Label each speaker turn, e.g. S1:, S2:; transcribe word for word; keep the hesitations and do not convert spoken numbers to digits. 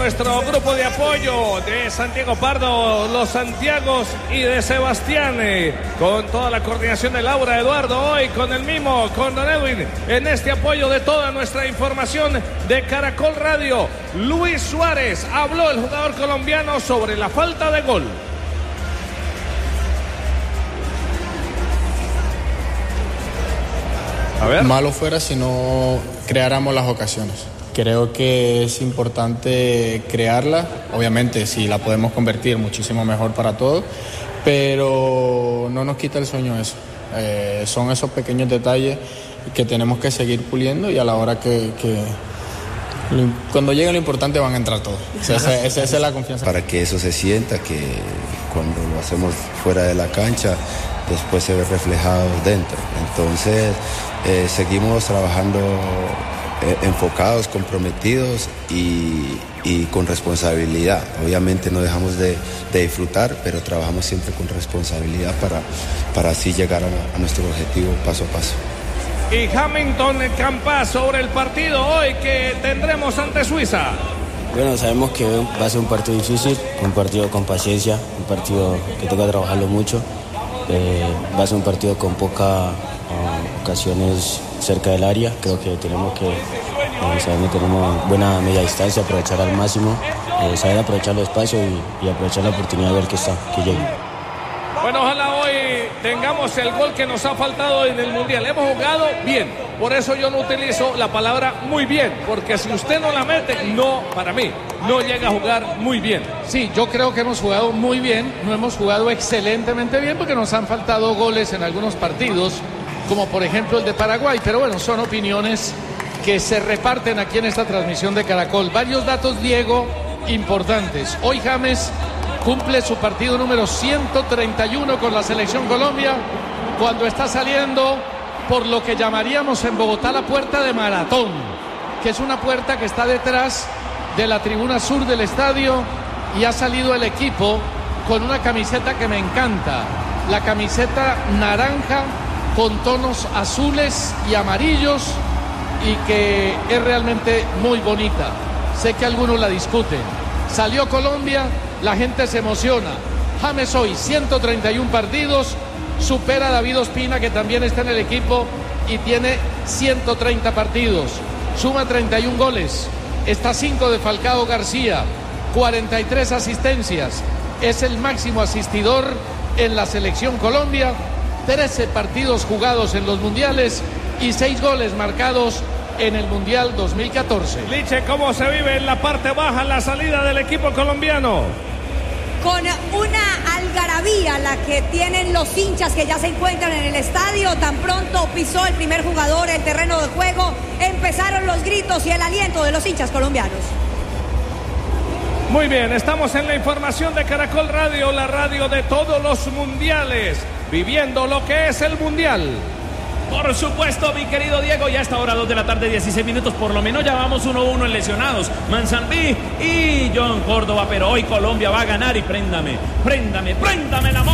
S1: nuestro grupo de apoyo de Santiago Pardo, los Santiagos y de Sebastián, con toda la coordinación de Laura Eduardo, hoy con el mismo, con Don Edwin, en este apoyo de toda nuestra información de Caracol Radio. Luis Suárez, habló el jugador colombiano sobre la falta de gol.
S2: A ver. Malo fuera si no creáramos las ocasiones. Creo que es importante crearla. Obviamente, si la podemos convertir, muchísimo mejor para todos. Pero no nos quita el sueño eso. Eh, son esos pequeños detalles que tenemos que seguir puliendo y a la hora que... que cuando llegue lo importante van a entrar todos. O sea, esa, esa, esa es la confianza.
S3: Para que eso se sienta, que cuando lo hacemos fuera de la cancha, después se ve reflejado dentro. Entonces, eh, seguimos trabajando eh, enfocados, comprometidos y, y con responsabilidad. Obviamente no dejamos de, de disfrutar, pero trabajamos siempre con responsabilidad para, para así llegar a, a nuestro objetivo paso a paso.
S1: Y Hamilton Campas sobre el partido hoy que tendremos ante Suiza.
S4: Bueno, sabemos que va a ser un partido difícil, un partido con paciencia, un partido que toca trabajarlo mucho. Eh, va a ser un partido con pocas uh, ocasiones cerca del área. Creo que tenemos que, eh, sabiendo que tenemos buena media distancia, aprovechar al máximo, eh, saber aprovechar los espacios y, y aprovechar la oportunidad de ver que está, que llegue.
S1: Bueno, ojalá hoy tengamos el gol que nos ha faltado en el Mundial. Hemos jugado bien, por eso yo no utilizo la palabra muy bien, porque si usted no la mete, no, para mí, no llega a jugar muy bien.
S5: Sí, yo creo que hemos jugado muy bien, no hemos jugado excelentemente bien porque nos han faltado goles en algunos partidos, como por ejemplo el de Paraguay, pero bueno, son opiniones que se reparten aquí en esta transmisión de Caracol. Varios datos, Diego, importantes. Hoy James cumple su partido número ciento treinta y uno con la Selección Colombia, cuando está saliendo por lo que llamaríamos en Bogotá la puerta de Maratón, que es una puerta que está detrás de la tribuna sur del estadio, y ha salido el equipo con una camiseta que me encanta, la camiseta naranja con tonos azules y amarillos, y que es realmente muy bonita. Sé que algunos la discuten. Salió Colombia, la gente se emociona. James hoy, ciento treinta y uno partidos, supera a David Ospina, que también está en el equipo y tiene ciento treinta partidos. Suma treinta y uno goles. Está cinco de Falcao García, cuarenta y tres asistencias. Es el máximo asistidor en la Selección Colombia. trece partidos jugados en los mundiales y seis goles marcados en el Mundial dos mil catorce.
S1: Liche, ¿cómo se vive en la parte baja la salida del equipo colombiano?
S6: Con una algarabía la que tienen los hinchas que ya se encuentran en el estadio. Tan pronto pisó el primer jugador el terreno de juego, empezaron los gritos y el aliento de los hinchas colombianos.
S1: Muy bien, estamos en la información de Caracol Radio, la radio de todos los mundiales, viviendo lo que es el mundial.
S7: Por supuesto, mi querido Diego, ya a esta hora, dos de la tarde, dieciséis minutos, por lo menos ya vamos uno a uno en lesionados, Manzanbí y John Córdoba, pero hoy Colombia va a ganar y préndame, préndame, préndame la mano.